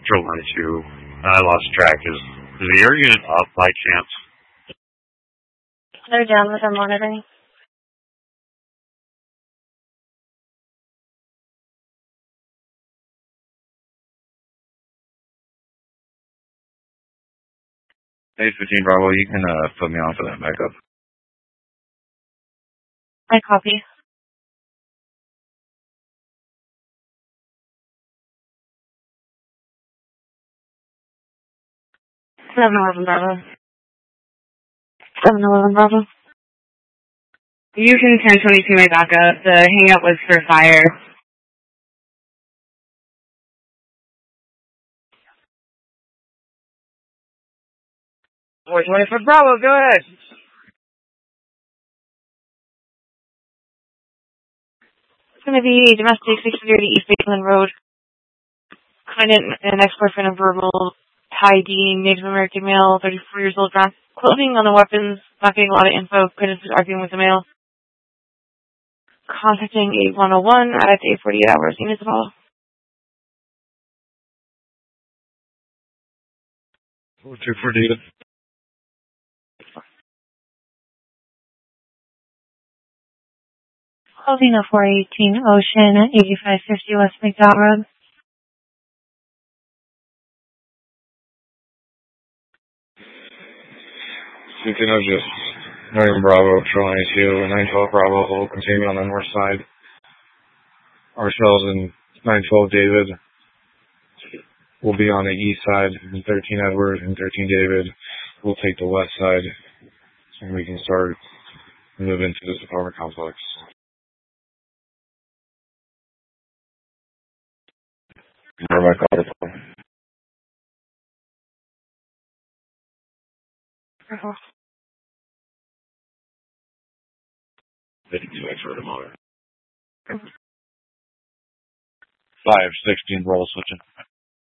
Patrol 92. I lost track. Is the air unit up by chance? They're down with our monitoring. Hey, 15 Bravo, you can put me on for that backup. I copy. Seven 11 Bravo. 7-11 Bravo. You can 1022 my backup. The hangout was for fire. Boy, 24 Bravo, go ahead. It's going to be domestic 630 East Baseland Road. Client and ex-boyfriend of verbal, Ty Dean, Native American male, 34 years old, drawn clothing on the weapons, not getting a lot of info, witness is arguing with the male. Contacting 8101 at 848 hours. Units follow. Two for David. Holding a 418 Ocean, 8550 West McDowell Road. Speaking of just 9 Bravo, Patrol 92, and 912 Bravo, hold containment on the north side. Ourselves and 912 David will be on the east side, and 13 Edward and 13 David will take the west side, and we can start moving to this apartment complex. Where am I calling for? Uh-huh. 52 X-ray motor. 516 roll switching.